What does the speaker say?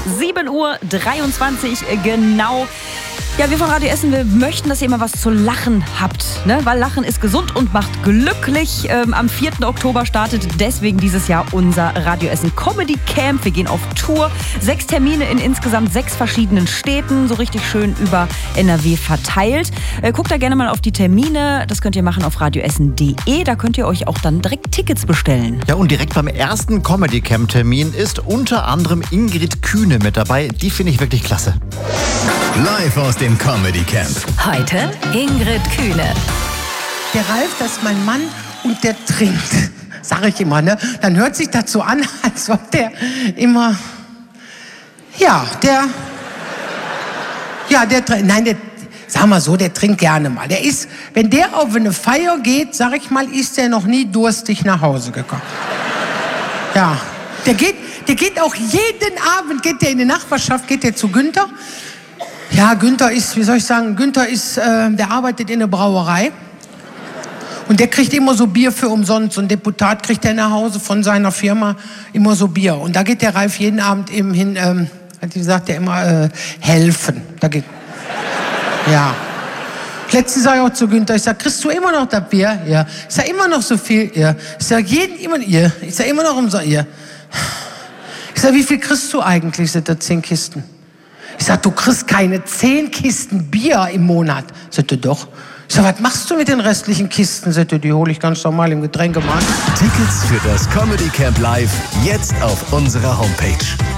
7:23 Uhr genau. Ja, wir von Radio Essen, wir möchten, dass ihr immer was zu lachen habt, ne? Weil Lachen ist gesund und macht glücklich. Am 4. Oktober startet deswegen dieses Jahr unser Radio Essen Comedy Camp. Wir gehen auf Tour. 6 Termine in insgesamt 6 verschiedenen Städten, so richtig schön über NRW verteilt. Guckt da gerne mal auf die Termine. Das könnt ihr machen auf radioessen.de. Da könnt ihr euch auch dann direkt Tickets bestellen. Ja, und direkt beim ersten Comedy Camp Termin ist unter anderem Ingrid Kühne mit dabei. Die finde ich wirklich klasse. Live aus dem Comedy Camp. Heute Ingrid Kühne. Der Ralf, das ist mein Mann und der trinkt, sag ich immer, ne? Dann hört sich das so an, als ob der immer, sag mal so, der trinkt gerne mal. Der ist, wenn der auf eine Feier geht, sag ich mal, ist der noch nie durstig nach Hause gekommen. Ja, der geht auch jeden Abend, geht der in die Nachbarschaft, geht der zu Günther. Ja, Günther ist, der arbeitet in der Brauerei. Und der kriegt immer so Bier für umsonst. So ein Deputat kriegt der nach Hause von seiner Firma immer so Bier. Und da geht der Ralf jeden Abend eben hin, hat die gesagt, der immer helfen. Ja. Letztens sag ich auch zu Günther, ich sag, kriegst du immer noch das Bier? Ja. Ich sag, immer noch so viel? Ja. Ich sag, ich sag, immer noch umsonst? Ja. Ich sag, wie viel kriegst du eigentlich? Sind das 10 Kisten? Ich sag, du kriegst keine 10 Kisten Bier im Monat. Sagt er, doch. Ich sag, was machst du mit den restlichen Kisten? Sagt er, die hole ich ganz normal im Getränkemarkt. Tickets für das Comedy Camp Live jetzt auf unserer Homepage.